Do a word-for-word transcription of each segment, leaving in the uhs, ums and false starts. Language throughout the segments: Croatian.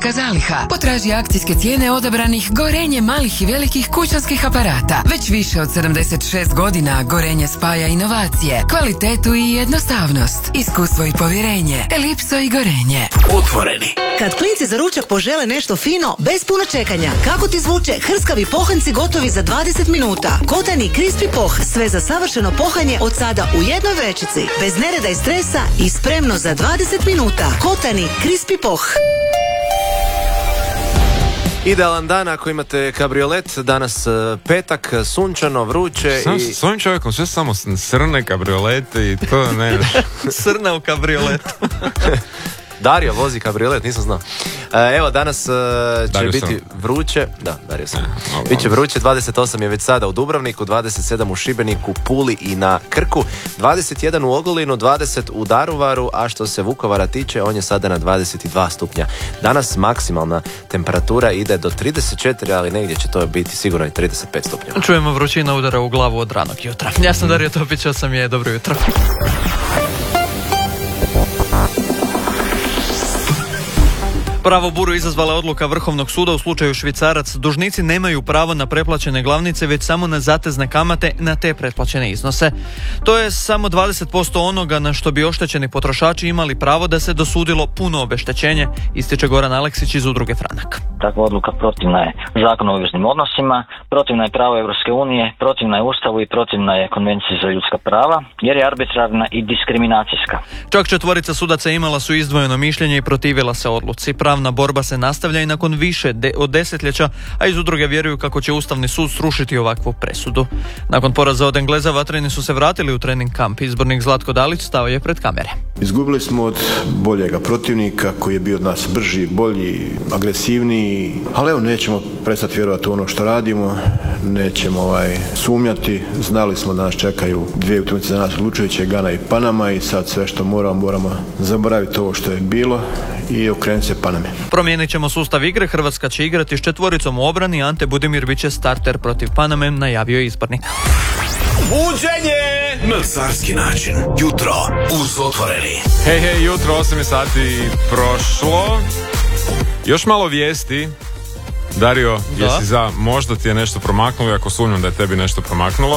velika zaliha. Potraži akcijske cijene odabranih Gorenje malih i velikih kućanskih aparata. Već više od sedamdeset šest godina Gorenje spaja inovacije, kvalitetu i jednostavnost, iskustvo i povjerenje. Elipso i Gorenje. Otvoreni. Kad klinci za ručak požele nešto fino, bez puno čekanja, kako ti zvuče hrskavi pohanci gotovi za dvadeset minuta. Kotani Crispy Poh, sve za savršeno pohanje od sada u jednoj vrećici. Bez nereda i stresa i spremno za dvadeset minuta. Kotani Crispy Poh. Idealan dan ako imate kabriolet, danas petak, sunčano, vruće. Sam, i... S ovim čovjekom sve samo srne kabriolete i to ne... Srne u kabrioletu. Dario vozi kabriolet, nisam znao. E, evo, danas uh, će Dario biti sam. vruće. Da, Dario sam. E, Biće vruće, dvadeset osam je već sada u Dubrovniku, dvadeset sedam u Šibeniku, Puli i na Krku, dvadeset jedan u Ogulinu, dvadeset u Daruvaru, a što se Vukovara tiče, on je sada na dvadeset dva stupnja. Danas maksimalna temperatura ide do trideset četiri, ali negdje će to biti sigurno i trideset pet stupnjeva. Čujemo vrućina udara u glavu od ranog jutra. Ja sam Dario Topić, a sam je dobro jutro. Pravo buru izazvala odluka Vrhovnog suda u slučaju Švicarac. Dužnici nemaju pravo na preplaćene glavnice, već samo na zatezne kamate na te pretplaćene iznose. To je samo dvadeset posto onoga na što bi oštećeni potrošači imali pravo da se dosudilo puno obeštećenje, ističe Goran Aleksić iz udruge Franak. Takva odluka protivna je Zakonu o obveznim odnosima, protivna je pravo Europske unije, protivna je Ustavu i protivna je Konvenciji za ljudska prava, jer je arbitrarna i diskriminacijska. Čak četvorica sudaca imala su izdvojeno mišljenje i protivila se odluci. Pravna borba se nastavlja i nakon više de- od desetljeća, a iz udruge vjeruju kako će Ustavni sud srušiti ovakvu presudu. Nakon poraza od Engleza, vatreni su se vratili u trening kamp. Izbornik Zlatko Dalić stao je pred kamere. Izgubili smo od boljega protivnika koji je bio od nas brži, bolji, agresivniji, ali evo nećemo prestati vjerovati u ono što radimo, nećemo ovaj, sumnjati. Znali smo da nas čekaju dvije utakmice za nas odlučujuće, Gana i Panama, i sad sve što moramo, moramo zaboraviti ovo što je bilo i okrenuti se Paname. Promijenit ćemo sustav igre, Hrvatska će igrati s četvoricom u obrani, Ante Budimir bit će starter protiv Paname, najavio je izbornik. Buđenje na carski način. Jutro uz Otvoreni. Hej, hej, jutro, osam je sati prošlo. Još malo vijesti. Dario, Da. jesi za, možda ti je nešto promaknulo, ako sumnjam da je tebi nešto promaknulo.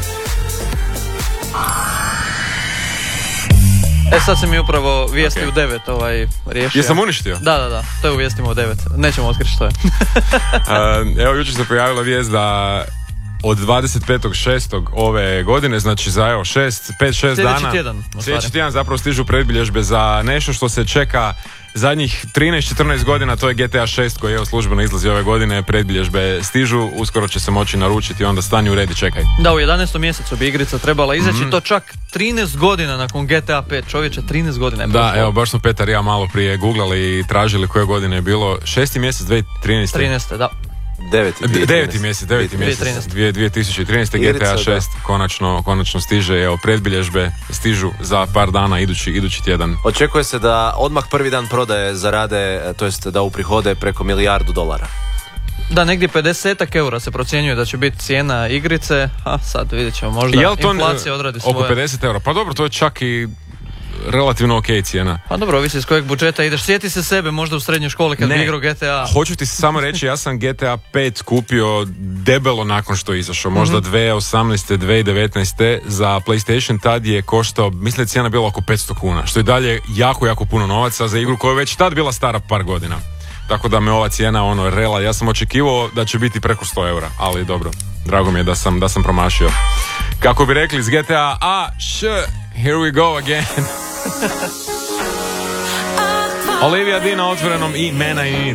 E sad se mi upravo vijesti Okay. u devet ovaj, riješio. Jesam uništio? Da, da, da, to je u vijestima u devet. Nećemo otkriti što je. Uh, evo, jučer se pojavila vijest da od dvadeset petog šestog ove godine, znači za evo šest, pet, šest dana. Sljedeći tjedan. u stvari. Sljedeći tjedan zapravo stižu predbilježbe za nešto što se čeka zadnjih trinaest četrnaest godina, to je G T A šest koji evo službeno izlazi ove godine, predbilježbe stižu, uskoro će se moći naručiti, onda stani u red i čekaj. Da, u jedanaestom mjesecu bi igrica trebala izaći, Mhm. to čak trinaest godina nakon G T A pet, čovječe, trinaest godina je Da, prošlo. evo, baš smo Petar i ja malo prije googlali i tražili koje godine je bilo. Šesti mjesec dvije tisuće trinaeste. trinaeste, da. Deveti, De- Deveti mjesec, deveti dvije mjesec, trinaeste. dvije- dvije tisuće trinaeste G T A Igrica, šest konačno, konačno stiže, evo, predbilježbe stižu za par dana idući, idući tjedan. Očekuje se da odmah prvi dan prodaje zarade, to jest da uprihode preko milijardu dolara. Da, negdje pedeset eura se procjenjuje da će biti cijena igrice, a sad vidjet ćemo, možda Jel to inflacija odradi svoje. oko pedeset eura? Pa dobro, to je čak i relativno ok cijena. Pa dobro, ovisi iz kojeg budžeta ideš. Sjeti se sebe možda u srednjoj školi kad Ne. bi igrao G T A. Hoću ti samo reći, ja sam G T A pet kupio debelo nakon što je izašao, možda Mhm. dvije tisuće osamnaeste. dvije tisuće devetnaeste za PlayStation tad je koštao, mislim da je cijena bila oko petsto kuna, što je dalje jako, jako puno novaca za igru koja je već tad bila stara par godina. Tako da me ova cijena, ono, rela, ja sam očekivao da će biti preko sto eura, ali dobro, drago mi je da sam, da sam promašio. Kako bi rekli iz G T A, a, š, here we go again. Olivia Dean na Otvorenom i Mena i